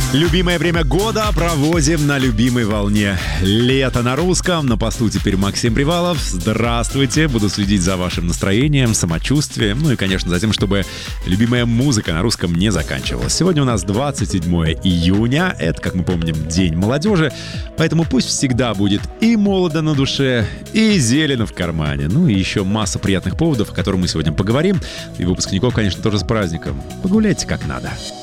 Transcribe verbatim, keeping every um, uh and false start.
Любимое время года проводим на любимой волне. Лето на русском. На посту теперь Максим Привалов. Здравствуйте. Буду следить за вашим настроением, самочувствием. Ну и, конечно, за тем, чтобы любимая музыка на русском не заканчивалась. Сегодня у нас двадцать седьмое июня. Это, как мы помним, День молодежи. Поэтому пусть всегда будет и молодо на душе, и зелено в кармане. Ну и еще масса приятных поводов, о которых мы сегодня поговорим. И выпускников, конечно, тоже с праздником. Погуляйте как надо.